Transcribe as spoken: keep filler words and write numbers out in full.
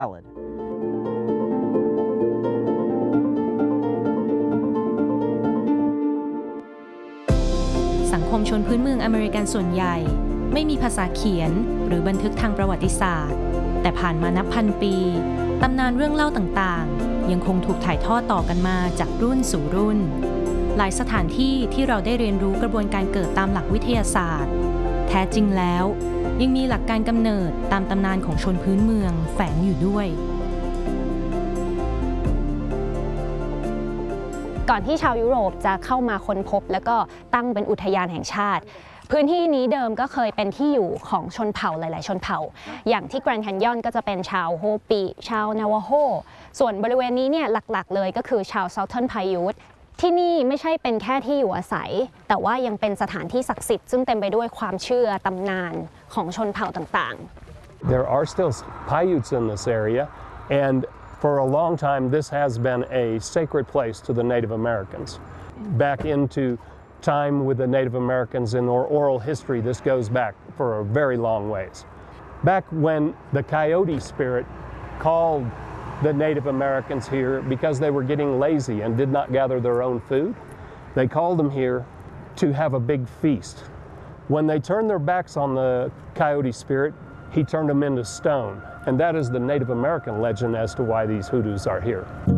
salad. สังคมชนพื้นเมืองอเมริกันส่วนใหญ่ไม่มีภาษาเขียนหรือบันทึกทางประวัติศาสตร์แต่ผ่านมานับพันปีตำนานเรื่องเล่าต่างๆยังคงถูกถ่ายทอดต่อกันมาจากรุ่นสู่รุ่นหลายสถานที่ที่เราได้เรียนรู้กระบวนการเกิดตามหลักวิทยาศาสตร์แท้จริงแล้วยังมีหลักการกำเนิดตามตำนานของชนพื้นเมืองแฝงอยู่ด้วยก่อนที่ชาวยุโรปจะเข้ามาค้นพบแล้วก็ตั้งเป็นอุทยานแห่งชาติพื้นที่นี้เดิมก็เคยเป็นที่อยู่ของชนเผ่าหลายๆชนเผ่าอย่างที่แกรนด์แคนยอนก็จะเป็นชาวโฮปีชาวนาวาโฮส่วนบริเวณนี้เนี่ยหลักๆเลยก็คือชาว Southern Paiute ที่นี่ไม่ใช่เป็นแค่ที่อยู่อาศัยแต่ว่ายังเป็นสถานที่ศักดิ์สิทธิ์ซึ่งเต็มไปด้วยความเชื่อตำนานของชนเผ่าต่างๆ There are still Paiutes in this area and for a long time this has been a sacred place to the Native Americans. Back into time with the Native Americans in our oral history, this goes back for a very long ways. Back when the coyote spirit called the Native Americans here because they were getting lazy and did not gather their own food, they called them here to have a big feast. When they turned their backs on the coyote spirit, he turned them into stone. And that is the Native American legend as to why these hoodoos are here.